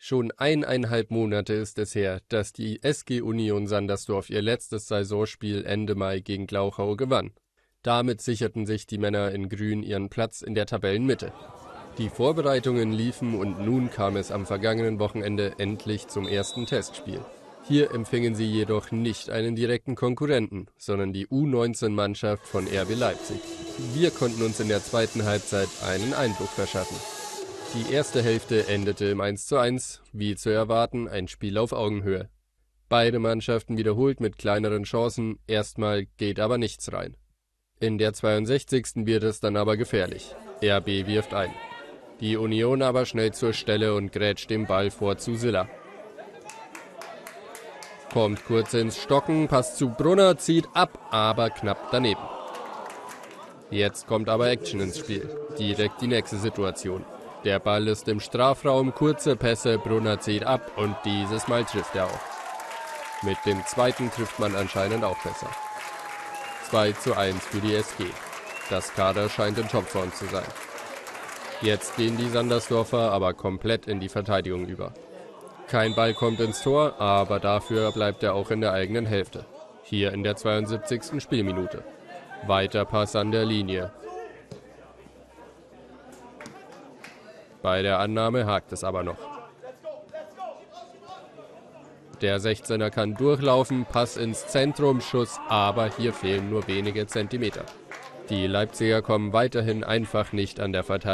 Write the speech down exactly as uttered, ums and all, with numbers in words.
Schon eineinhalb Monate ist es her, dass die S G Union Sandersdorf ihr letztes Saisonspiel Ende Mai gegen Glauchau gewann. Damit sicherten sich die Männer in Grün ihren Platz in der Tabellenmitte. Die Vorbereitungen liefen und nun kam es am vergangenen Wochenende endlich zum ersten Testspiel. Hier empfingen sie jedoch nicht einen direkten Konkurrenten, sondern die U neunzehn-Mannschaft von R B Leipzig. Wir konnten uns in der zweiten Halbzeit einen Eindruck verschaffen. Die erste Hälfte endete im eins zu eins, wie zu erwarten, ein Spiel auf Augenhöhe. Beide Mannschaften wiederholt mit kleineren Chancen, erstmal geht aber nichts rein. In der zweiundsechzigsten wird es dann aber gefährlich. R B wirft ein. Die Union aber schnell zur Stelle und grätscht den Ball vor zu Silla. Kommt kurz ins Stocken, passt zu Brunner, zieht ab, aber knapp daneben. Jetzt kommt aber Action ins Spiel. Direkt die nächste Situation. Der Ball ist im Strafraum, kurze Pässe, Brunner zieht ab und dieses Mal trifft er auch. Mit dem zweiten trifft man anscheinend auch besser. zwei zu eins für die S G. Das Kader scheint in Topform zu sein. Jetzt gehen die Sandersdorfer aber komplett in die Verteidigung über. Kein Ball kommt ins Tor, aber dafür bleibt er auch in der eigenen Hälfte. Hier in der zweiundsiebzigsten Spielminute. Weiter Pass an der Linie. Bei der Annahme hakt es aber noch. Der sechzehner kann durchlaufen, Pass ins Zentrum, Schuss, aber hier fehlen nur wenige Zentimeter. Die Leipziger kommen weiterhin einfach nicht an der Verteidigung